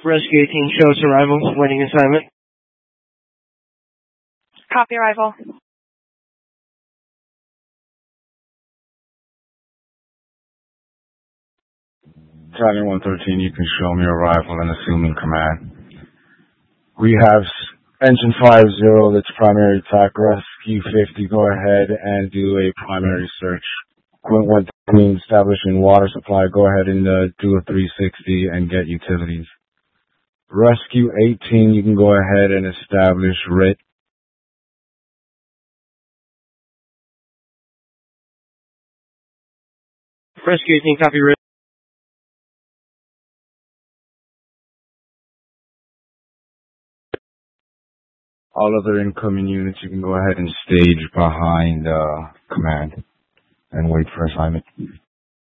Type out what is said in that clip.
Rescue 18 shows arrival, waiting assignment. Copy arrival. Battalion 113, you can show me arrival and assuming command. We have engine 50, that's primary attack, rescue 50, go ahead and do a primary search. Quint 113, establishing water supply, go ahead and do a 360 and get utilities. Rescue 18, you can go ahead and establish RIT. Rescue 18, copy RIT. All other incoming units, you can go ahead and stage behind command and wait for assignment.